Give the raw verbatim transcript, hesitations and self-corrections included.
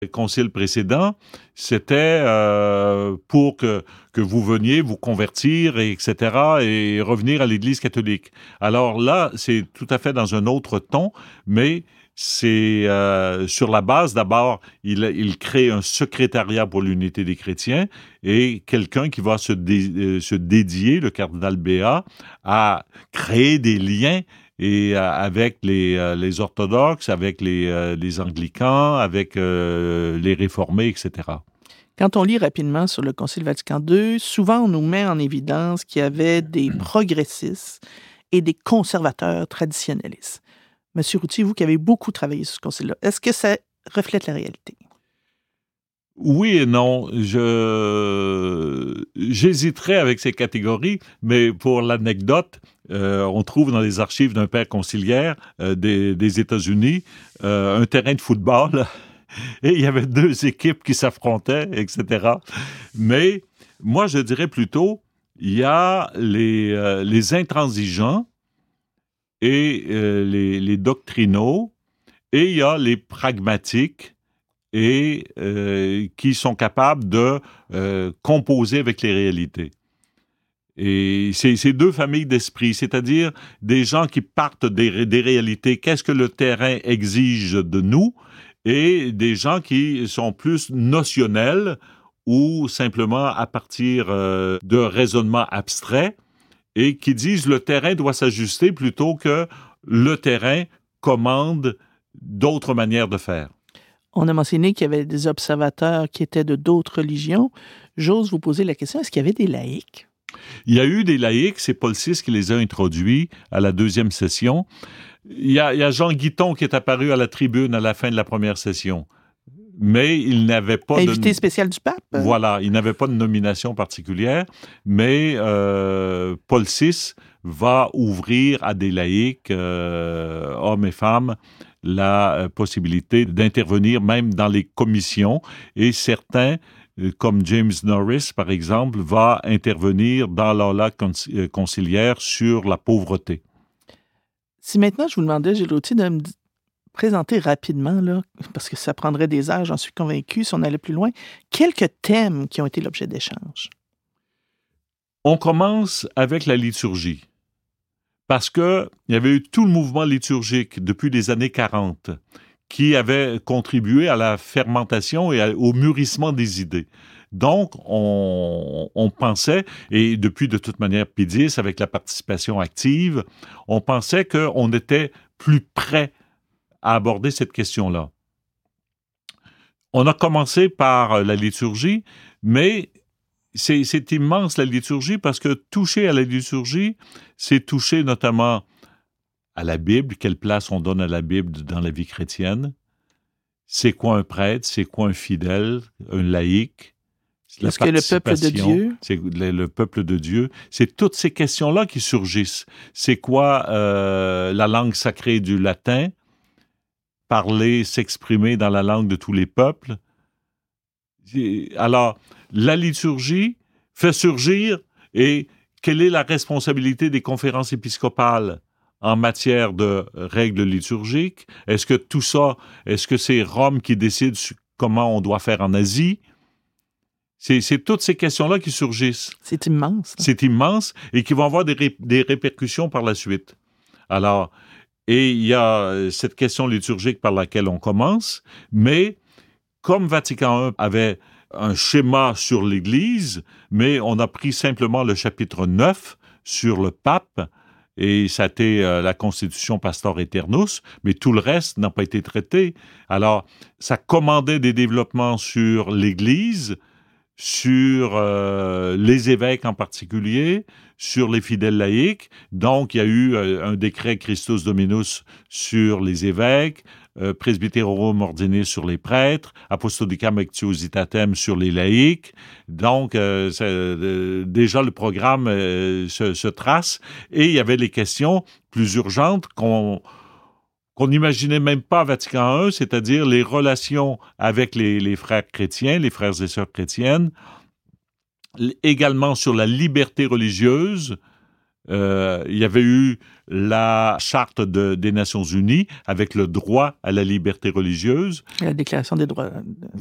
Le concile précédent, c'était euh, pour que, que vous veniez vous convertir, et etc., et revenir à l'Église catholique. Alors là, c'est tout à fait dans un autre ton, mais c'est euh, sur la base, d'abord, il, il crée un secrétariat pour l'unité des chrétiens et quelqu'un qui va se, dé, euh, se dédier, le cardinal Béat, à créer des liens et euh, avec les, euh, les orthodoxes, avec les, euh, les anglicans, avec euh, les réformés, et cetera. Quand on lit rapidement sur le Concile Vatican deux, souvent on nous met en évidence qu'il y avait des progressistes et des conservateurs traditionnalistes. Monsieur Routhier, vous qui avez beaucoup travaillé sur ce concile-là, est-ce que ça reflète la réalité? Oui et non. Je j'hésiterais avec ces catégories, mais pour l'anecdote, euh, on trouve dans les archives d'un père conciliaire euh, des, des États-Unis euh, un terrain de football et il y avait deux équipes qui s'affrontaient, et cetera. Mais moi, je dirais plutôt, il y a les, euh, les intransigeants et euh, les, les doctrinaux, et il y a les pragmatiques et euh, qui sont capables de euh, composer avec les réalités. Et c'est, c'est deux familles d'esprit, c'est-à-dire des gens qui partent des, des réalités, qu'est-ce que le terrain exige de nous, et des gens qui sont plus notionnels ou simplement à partir euh, de raisonnements abstraits et qui disent le terrain doit s'ajuster plutôt que le terrain commande d'autres manières de faire. On a mentionné qu'il y avait des observateurs qui étaient de d'autres religions. J'ose vous poser la question, est-ce qu'il y avait des laïcs? Il y a eu des laïcs, c'est Paul six qui les a introduits à la deuxième session. Il y a, il y a Jean Guiton qui est apparu à la tribune à la fin de la première session. Mais il n'avait pas Invité de... Invité spécial du pape? Voilà, il n'avait pas de nomination particulière, mais euh, Paul six va ouvrir à des laïcs, euh, hommes et femmes, la euh, possibilité d'intervenir même dans les commissions, et certains, euh, comme James Norris, par exemple, va intervenir dans l'aula conci- conciliaire sur la pauvreté. Si maintenant je vous demandais, Gilles Routhier, de me présenter rapidement, là, parce que ça prendrait des heures, j'en suis convaincu, si on allait plus loin, quelques thèmes qui ont été l'objet d'échanges. On commence avec la liturgie, parce qu'il y avait eu tout le mouvement liturgique depuis les années quarante qui avait contribué à la fermentation et à, au mûrissement des idées. Donc, on, on pensait, et depuis de toute manière P dix, avec la participation active, on pensait qu'on était plus prêt à aborder cette question-là. On a commencé par la liturgie, mais c'est, c'est immense la liturgie parce que toucher à la liturgie, c'est toucher notamment à la Bible, quelle place on donne à la Bible dans la vie chrétienne, c'est quoi un prêtre, c'est quoi un fidèle, un laïc, la Est-ce que le peuple de Dieu? C'est le, le peuple de Dieu. C'est toutes ces questions-là qui surgissent. C'est quoi euh, la langue sacrée du latin? Parler, s'exprimer dans la langue de tous les peuples. Alors, la liturgie fait surgir, et quelle est la responsabilité des conférences épiscopales en matière de règles liturgiques? Est-ce que tout ça, est-ce que c'est Rome qui décide comment on doit faire en Asie? C'est, c'est toutes ces questions-là qui surgissent. C'est immense. Hein? C'est immense et qui vont avoir des, ré, des répercussions par la suite. Alors, et il y a cette question liturgique par laquelle on commence, mais comme Vatican un avait un schéma sur l'Église, mais on a pris simplement le chapitre neuf sur le pape, et ça a été euh, la Constitution Pastor Aeternus, mais tout le reste n'a pas été traité. Alors, ça commandait des développements sur l'Église, sur euh, les évêques en particulier, sur les fidèles laïcs. Donc, il y a eu euh, un décret Christus Dominus sur les évêques, euh, Presbyterorum Ordinis sur les prêtres, Apostolicae Ecclesiastatem sur les laïcs. Donc, euh, c'est, euh, déjà, le programme euh, se, se trace. Et il y avait les questions plus urgentes qu'on... qu'on n'imaginait même pas à Vatican un, c'est-à-dire les relations avec les, les frères chrétiens, les frères et sœurs chrétiennes, également sur la liberté religieuse, Euh, il y avait eu la Charte de, des Nations Unies avec le droit à la liberté religieuse. La Déclaration des droits